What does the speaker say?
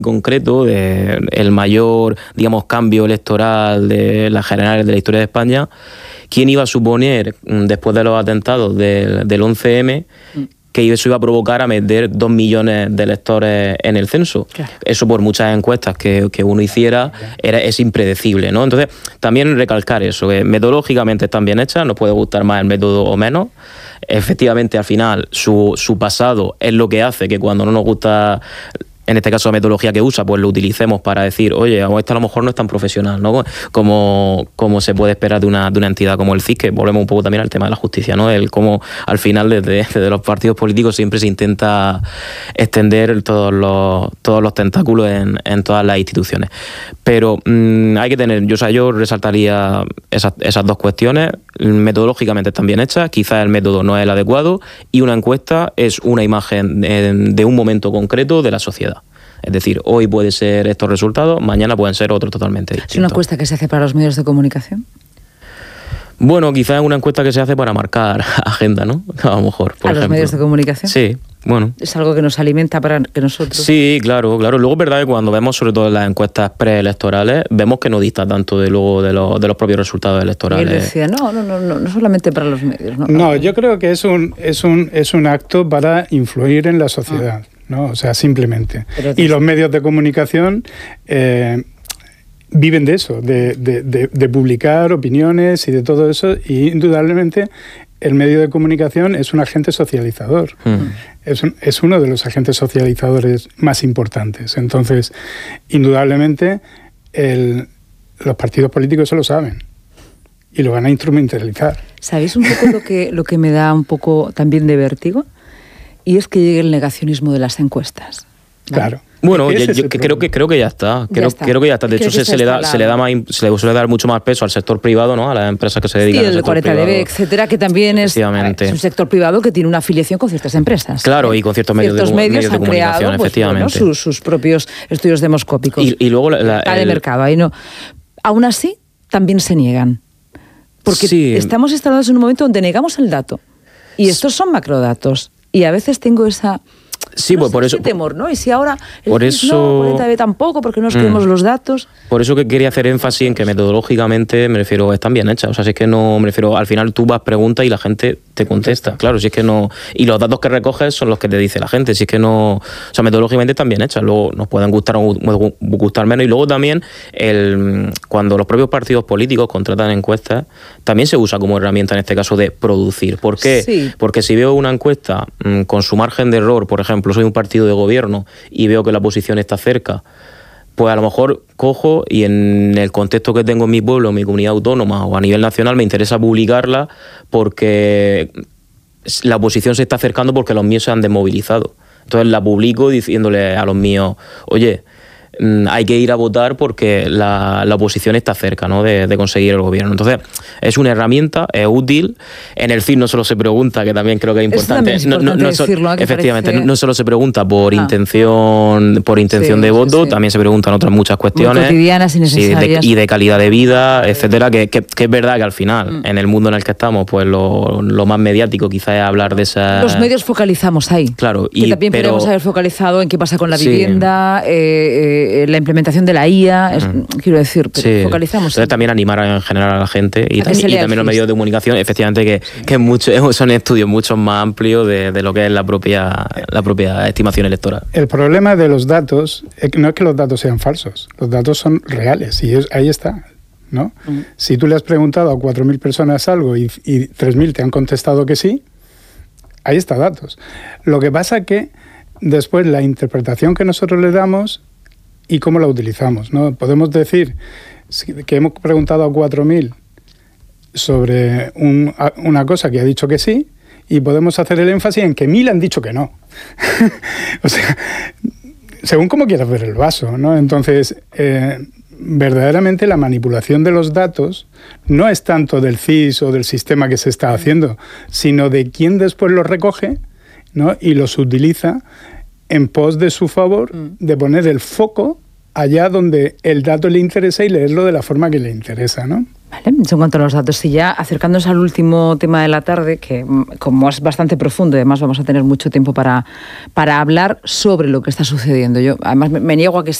concreto del mayor, digamos, cambio electoral de las generales de la historia de España, ¿quién iba a suponer, después de los atentados del 11M, que eso iba a provocar a meter 2 millones de electores en el censo? Claro. Eso, por muchas encuestas que uno hiciera, es impredecible, ¿no? Entonces, también recalcar eso, que metodológicamente están bien hechas, nos puede gustar más el método o menos. Efectivamente, al final, su pasado es lo que hace que cuando no nos gusta, en este caso la metodología que usa, pues lo utilicemos para decir, oye, esto a lo mejor no es tan profesional, ¿no? Como se puede esperar de una entidad como el CIS, que volvemos un poco también al tema de la justicia, ¿no? El cómo al final desde los partidos políticos siempre se intenta extender todos los tentáculos en todas las instituciones. Pero hay que tener, yo resaltaría esas dos cuestiones. Metodológicamente están bien hechas, quizás el método no es el adecuado, y una encuesta es una imagen de un momento concreto de la sociedad. Es decir, hoy puede ser estos resultados, mañana pueden ser otros totalmente distintos. ¿Es una encuesta que se hace para los medios de comunicación? Bueno, quizás es una encuesta que se hace para marcar agenda, ¿no? A lo mejor, por ejemplo. ¿A los medios de comunicación? Sí, bueno. Es algo que nos alimenta para que nosotros... Sí, claro. Luego es verdad que cuando vemos, sobre todo en las encuestas preelectorales, vemos que no dista tanto de los propios resultados electorales. Y él decía, no solamente para los medios. No, yo creo que es un acto para influir en la sociedad, ¿no? O sea, simplemente. Y los medios de comunicación viven de eso, de publicar opiniones y de todo eso, y indudablemente el medio de comunicación es un agente socializador. Es uno de los agentes socializadores más importantes. Entonces, indudablemente, los partidos políticos se lo saben y lo van a instrumentalizar. ¿Sabéis un poco lo que me da un poco también de vértigo? Y es que llegue el negacionismo de las encuestas, ¿vale? Claro. Bueno, yo creo que ya está. Creo que ya está. De hecho, se le suele dar mucho más peso al sector privado, ¿no? A las empresas que se dedican al sector privado. Sí, el 40DB, etcétera, que también es un sector privado que tiene una afiliación con ciertas empresas. Claro, y con ciertos medios de comunicación, creado, efectivamente. Bueno, sus propios estudios demoscópicos. Y luego de mercado. Ahí no. Aún así, también se niegan. Porque estamos instalados en un momento donde negamos el dato. Y estos son macrodatos. Y a veces tengo esa... Sí, pues por eso. Temor, ¿no? Y si ahora por eso, no, tampoco, porque no nos creemos los datos. Por eso que quería hacer énfasis en que metodológicamente, me refiero, están bien hechas. O sea, si es que no, me refiero, al final tú vas, preguntas y la gente te contesta. Claro, si es que no. Y los datos que recoges son los que te dice la gente. Si es que no. O sea, metodológicamente están bien hechas. Luego nos pueden gustar o gustar menos. Y luego también, cuando los propios partidos políticos contratan encuestas, también se usa como herramienta en este caso de producir. ¿Por qué? Sí. Porque si veo una encuesta con su margen de error, por ejemplo, soy un partido de gobierno y veo que la oposición está cerca, pues a lo mejor cojo y en el contexto que tengo en mi pueblo, en mi comunidad autónoma o a nivel nacional, me interesa publicarla porque la oposición se está acercando porque los míos se han desmovilizado. Entonces la publico diciéndole a los míos, oye, hay que ir a votar porque la oposición está cerca, ¿no? de conseguir el gobierno. Entonces, es una herramienta, es útil. En el CIS no solo se pregunta, que también creo que es importante. Efectivamente, no solo se pregunta por intención de voto, también se preguntan otras muchas cuestiones. Muy cotidianas y necesarias. Y de calidad de vida, etcétera, que es verdad que al final, en el mundo en el que estamos, pues lo más mediático quizás es hablar de esa... Los medios focalizamos ahí. Claro. Que también podemos haber focalizado en qué pasa con la vivienda, la implementación de la IA, quiero decir, pero focalizamos. Entonces también animar en general a la gente y también los medios de comunicación, efectivamente, que son estudios mucho más amplios de lo que es la propia estimación electoral. El problema de los datos no es que los datos sean falsos, los datos son reales y ahí está, ¿no? Si tú le has preguntado a 4.000 personas algo y 3.000 te han contestado que sí, ahí está datos. Lo que pasa es que después la interpretación que nosotros le damos y cómo la utilizamos, ¿no? Podemos decir que hemos preguntado a 4.000 sobre una cosa que ha dicho que sí y podemos hacer el énfasis en que 1.000 han dicho que no. O sea, según cómo quieras ver el vaso, ¿no? Entonces, verdaderamente la manipulación de los datos no es tanto del CIS o del sistema que se está haciendo, sino de quién después los recoge, ¿no? Y los utiliza en pos de su favor, de poner el foco allá donde el dato le interesa y leerlo de la forma que le interesa, ¿no? Vale, en cuanto a los datos, y ya acercándonos al último tema de la tarde, que como es bastante profundo, además vamos a tener mucho tiempo para hablar sobre lo que está sucediendo. Yo además me niego a que